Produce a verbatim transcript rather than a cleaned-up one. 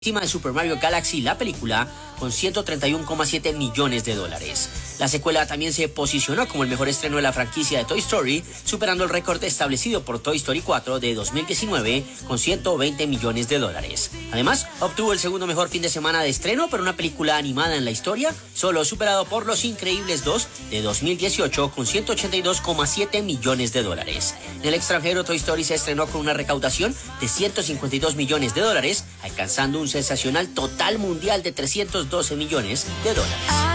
de Super Mario Galaxy, la película, con ciento treinta y uno coma siete millones de dólares. La secuela también se posicionó como el mejor estreno de la franquicia de Toy Story, superando el récord establecido por Toy Story cuatro de dos mil diecinueve con ciento veinte millones de dólares. Además, obtuvo el segundo mejor fin de semana de estreno para una película animada en la historia, solo superado por Los Increíbles dos de dos mil dieciocho con ciento ochenta y dos coma siete millones de dólares. En el extranjero, Toy Story se estrenó con una recaudación de ciento cincuenta y dos millones de dólares, alcanzando un sensacional total mundial de trescientos doce millones de dólares.